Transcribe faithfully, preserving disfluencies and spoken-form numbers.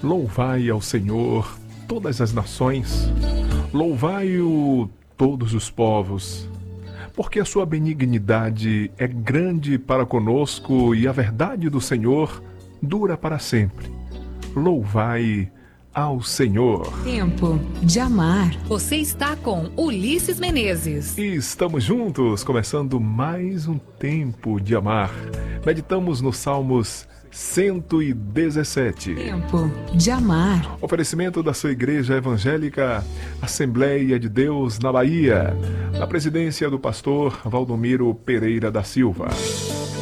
Louvai ao Senhor todas as nações, louvai-o todos os povos, porque a sua benignidade é grande para conosco e a verdade do Senhor dura para sempre. Louvai ao Senhor. Tempo de amar. Você está com Ulisses Menezes. E estamos juntos, começando mais um Tempo de Amar. Meditamos nos Salmos cento e dezessete. Tempo de amar. Oferecimento da sua Igreja Evangélica Assembleia de Deus na Bahia, na presidência do pastor Valdomiro Pereira da Silva.